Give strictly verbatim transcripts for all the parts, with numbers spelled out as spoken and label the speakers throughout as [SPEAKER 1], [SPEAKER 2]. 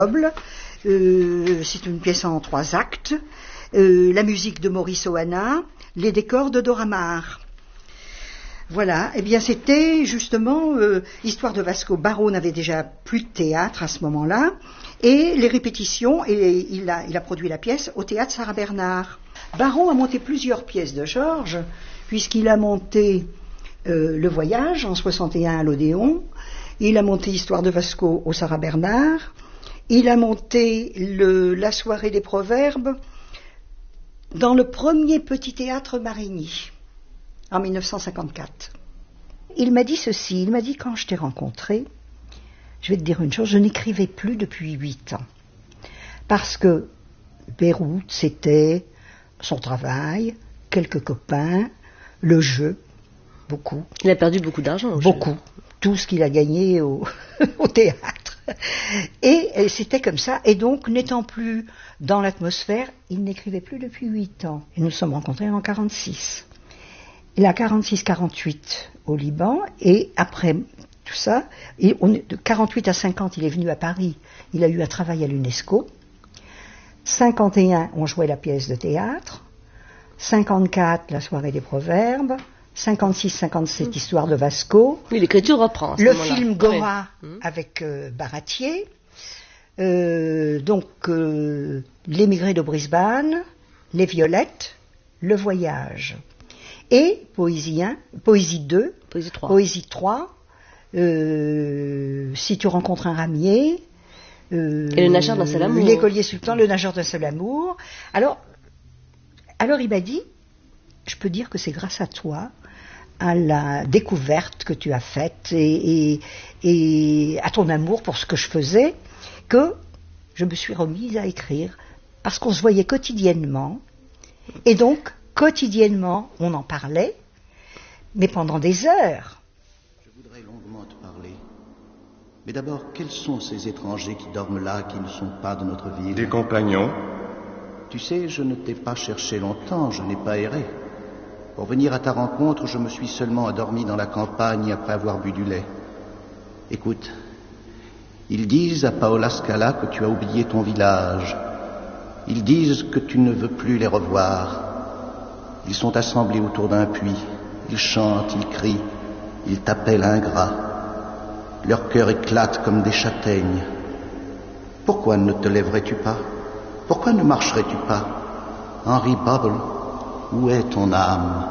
[SPEAKER 1] Euh, c'est une pièce en trois actes. Euh, la musique de Maurice Ohana, les décors de Dora Maar. Voilà, eh bien c'était justement euh, Histoire de Vasco. Barrault n'avait déjà plus de théâtre à ce moment-là, et les répétitions, et il a, il a produit la pièce au théâtre Sarah Bernard. Barrault a monté plusieurs pièces de Georges, puisqu'il a monté euh, Le Voyage en soixante et un à l'Odéon, il a monté Histoire de Vasco au Sarah Bernard, il a monté le, la soirée des proverbes dans le premier petit théâtre Marigny, en mille neuf cent cinquante-quatre. Il m'a dit ceci, il m'a dit: quand je t'ai rencontré, je vais te dire une chose, je n'écrivais plus depuis huit ans. Parce que Beyrouth, c'était son travail, quelques copains, le jeu, beaucoup.
[SPEAKER 2] Il a perdu beaucoup d'argent.
[SPEAKER 1] Beaucoup. Tout ce qu'il a gagné au, au théâtre. Et, et c'était comme ça. Et donc, n'étant plus dans l'atmosphère, il n'écrivait plus depuis huit ans. Et nous nous sommes rencontrés en quarante-six. Il a quarante-six quarante-huit au Liban. Et après tout ça, et on, de quarante-huit à cinquante, il est venu à Paris. Il a eu un travail à l'UNESCO. cinquante et un, on jouait la pièce de théâtre. cinquante-quatre, la soirée des proverbes. cinquante-six cinquante-sept, mmh. Histoire de Vasco.
[SPEAKER 2] Oui, l'écriture reprend à ce
[SPEAKER 1] le
[SPEAKER 2] moment-là.
[SPEAKER 1] Film Gora,
[SPEAKER 2] oui. mmh.
[SPEAKER 1] avec euh, Baratier. Euh, donc, euh, L'émigré de Brisbane, Les Violettes, Le Voyage. Et Poésie un, Poésie deux,
[SPEAKER 2] Poésie trois,
[SPEAKER 1] Poésie trois euh, Si tu rencontres un ramier. Euh,
[SPEAKER 2] Et Le Nageur d'un seul amour.
[SPEAKER 1] L'écolier sultan, Le Nageur d'un seul amour. Alors, alors il m'a dit: je peux dire que c'est grâce à toi, à la découverte que tu as faite et, et, et à ton amour pour ce que je faisais, que je me suis remise à écrire, parce qu'on se voyait quotidiennement, et donc quotidiennement on en parlait, mais pendant des heures.
[SPEAKER 3] Je voudrais longuement te parler, mais d'abord, quels sont ces étrangers qui dorment là, qui ne sont pas de notre ville?
[SPEAKER 4] Des compagnons.
[SPEAKER 3] Tu sais, je ne t'ai pas cherché longtemps, je n'ai pas erré. Pour venir à ta rencontre, je me suis seulement endormi dans la campagne après avoir bu du lait. Écoute, ils disent à Paola Scala que tu as oublié ton village. Ils disent que tu ne veux plus les revoir. Ils sont assemblés autour d'un puits. Ils chantent, ils crient, ils t'appellent ingrat. Leur cœur éclate comme des châtaignes. Pourquoi ne te lèverais-tu pas? Pourquoi ne marcherais-tu pas? Henry Bubble, où est ton âme?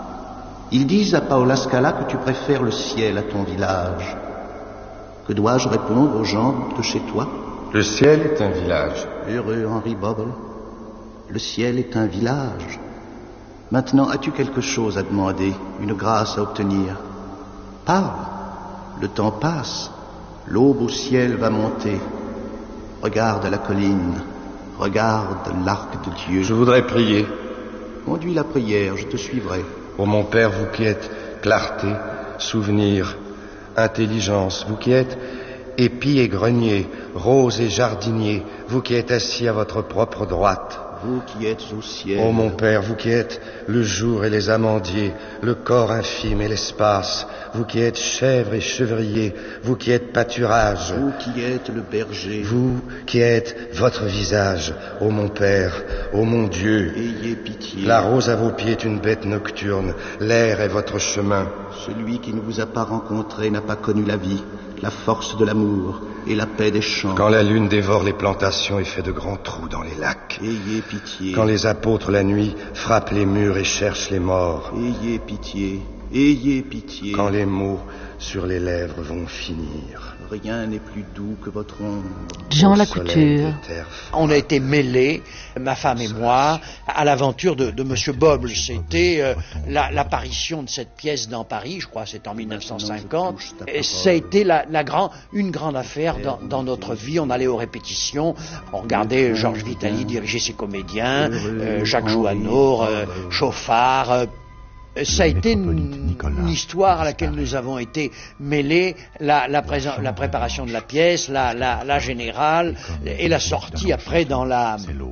[SPEAKER 3] Ils disent à Paola Scala que tu préfères le ciel à ton village. Que dois-je répondre aux gens de chez toi?
[SPEAKER 4] Le ciel est un village.
[SPEAKER 3] Heureux Henry Bubble, le ciel est un village. Maintenant, as-tu quelque chose à demander, une grâce à obtenir? Parle, le temps passe, l'aube au ciel va monter. Regarde la colline, regarde l'arc de Dieu.
[SPEAKER 4] Je voudrais prier.
[SPEAKER 3] Conduis la prière, je te suivrai.
[SPEAKER 4] Ô mon Père, vous qui êtes clarté, souvenir, intelligence, vous qui êtes épis et grenier, rose et jardinier, vous qui êtes assis à votre propre droite.
[SPEAKER 3] Vous qui êtes au ciel.
[SPEAKER 4] Ô mon Père, vous qui êtes le jour et les amandiers, le corps infime et l'espace, vous qui êtes chèvre et chevrier, vous qui êtes pâturage.
[SPEAKER 3] Vous qui êtes le berger.
[SPEAKER 4] Vous qui êtes votre visage, ô mon Père, ô mon Dieu.
[SPEAKER 3] Ayez pitié.
[SPEAKER 4] La rose à vos pieds est une bête nocturne, l'air est votre chemin.
[SPEAKER 3] Celui qui ne vous a pas rencontré n'a pas connu la vie, la force de l'amour et la paix des champs.
[SPEAKER 4] Quand la lune dévore les plantations et fait de grands trous dans les lacs.
[SPEAKER 3] Ayez pitié.
[SPEAKER 4] Quand les apôtres la nuit frappent les murs et cherchent les morts.
[SPEAKER 3] Ayez pitié. Ayez pitié.
[SPEAKER 4] Quand les mots sur les lèvres vont finir.
[SPEAKER 3] Rien n'est plus doux que votre ombre.
[SPEAKER 2] Jean Lacouture.
[SPEAKER 5] On a été mêlés, ma femme et moi, à l'aventure de, de Monsieur Bobble. C'était euh, la, l'apparition de cette pièce dans Paris, je crois, c'est en mille neuf cent cinquante. Et ça a été la, la grand, une grande affaire dans, dans notre vie. On allait aux répétitions, on regardait Georges Vitali diriger ses comédiens, euh, Jacques Jouanneau, euh, Chauffard. Euh, Ça a été une, une histoire à laquelle nous avons été mêlés, la, la, présent, la préparation de la pièce, la, la, la générale et la sortie après dans la,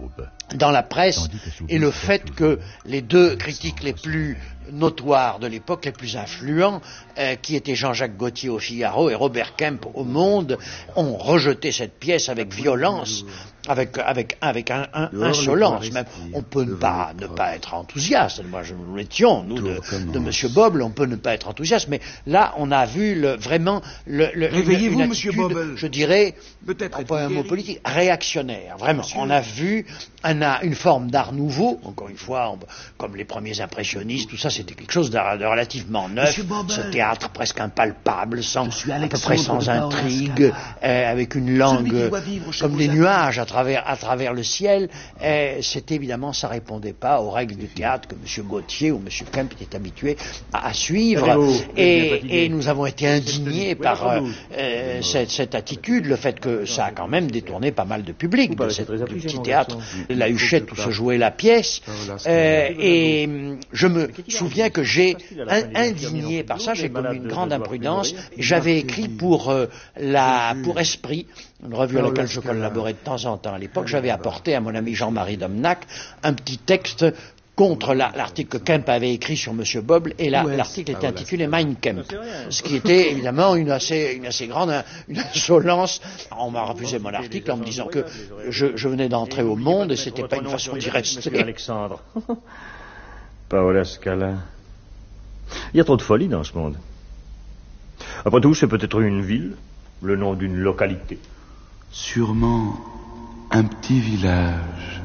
[SPEAKER 5] dans la presse et le fait que les deux critiques les plus notoires de l'époque, les plus influents, euh, qui étaient Jean-Jacques Gaultier au Figaro et Robert Kemp au Monde, ont rejeté cette pièce avec violence, avec, avec, avec un, un, insolence même. On peut ne pas, ne pas être enthousiaste. Moi, je, nous l'étions, nous, de, de Monsieur Boble, on peut ne pas être enthousiaste, mais là, on a vu le, vraiment le, le,
[SPEAKER 6] Réveillez-vous,
[SPEAKER 5] une, une
[SPEAKER 6] Monsieur
[SPEAKER 5] attitude,
[SPEAKER 6] Boble.
[SPEAKER 5] je dirais,
[SPEAKER 6] Peut-être
[SPEAKER 5] pas un mot politique, réactionnaire, vraiment. Monsieur. On a vu un, une forme d'art nouveau, encore une fois, on, comme les premiers impressionnistes, tout ça, c'était quelque chose de, de relativement neuf, ce théâtre presque impalpable, sans, à peu près sans intrigue, euh, avec une langue comme des nuages à travers, à travers le ciel. Euh, c'était évidemment, ça répondait pas aux règles du théâtre que M. Gaultier ou M. Kemp étaient habitués à, à suivre. Et, et nous avons été indignés par euh, euh, cette, cette attitude, le fait que ça a quand même détourné pas mal de public de ce petit théâtre, la Huchette où se jouait la pièce. Euh, et je me souviens que j'ai indigné par ça, j'ai commis une grande imprudence. J'avais écrit pour euh, la pour Esprit, une revue à laquelle je collaborais de temps en temps à l'époque, j'avais apporté à mon ami Jean-Marie Domnac un petit texte contre la, l'article que Kemp avait écrit sur M. Boble, et la, l'article était intitulé Mein Kampf, ce qui était évidemment une assez, une assez grande une insolence. On m'a refusé mon article en me disant que je, je venais d'entrer au monde et c'était pas une façon d'y rester.
[SPEAKER 7] Alexandre. Paola Scala. Il y a trop de folie dans ce monde. Après tout, c'est peut-être une ville, le nom d'une localité.
[SPEAKER 6] Sûrement un petit village.